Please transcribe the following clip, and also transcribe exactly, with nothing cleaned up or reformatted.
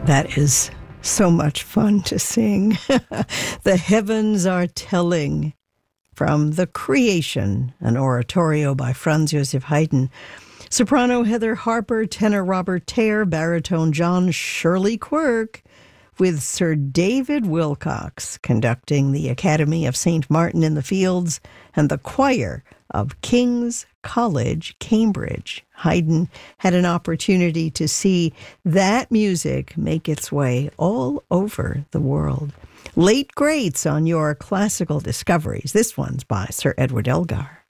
That is so much fun to sing. The Heavens Are Telling, from The Creation, an oratorio by Franz Joseph Haydn. Soprano Heather Harper, tenor Robert Thayer, baritone John Shirley Quirk, with Sir David Wilcox conducting the Academy of Saint Martin in the Fields and the choir of King's College, Cambridge. Haydn had an opportunity to see that music make its way all over the world. Late greats on your classical discoveries. This one's by Sir Edward Elgar.